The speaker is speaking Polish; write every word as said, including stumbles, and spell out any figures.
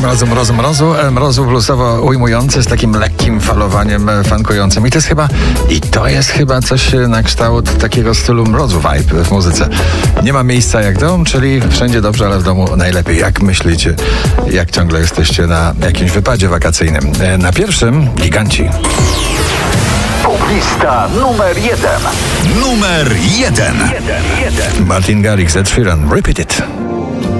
Mrozu, mrozu, mrozu. Mrozu bluesowo ujmujący z takim lekkim falowaniem funkującym. I to jest chyba, i to jest chyba coś na kształt takiego stylu mrozu vibe w muzyce. Nie ma miejsca jak dom, czyli wszędzie dobrze, ale w domu najlepiej. Jak myślicie, jak ciągle jesteście na jakimś wypadzie wakacyjnym? Na pierwszym Giganci. Lista numer jeden. Numer jeden. jeden, jeden. Martin Garrix, Ed Sheeran, Repeat It.